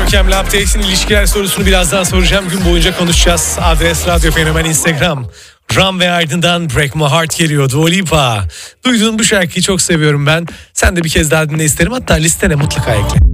Görkem'le Update'in ilişkiler sorusunu birazdan soracağım. Gün boyunca konuşacağız. Adres Radyo Fenomen Instagram. Ram ve ardından Break My Heart geliyor. Dua Lipa. Duyduğun bu şarkıyı çok seviyorum ben. Sen de bir kez daha dinle isterim. Hatta listene mutlaka ekle.